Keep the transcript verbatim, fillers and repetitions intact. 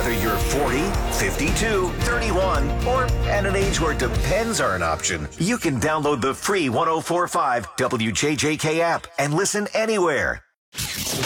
Whether you're forty, fifty-two, thirty-one, or at an age where depends are an option, you can download the free one oh four point five W J J K app and listen anywhere.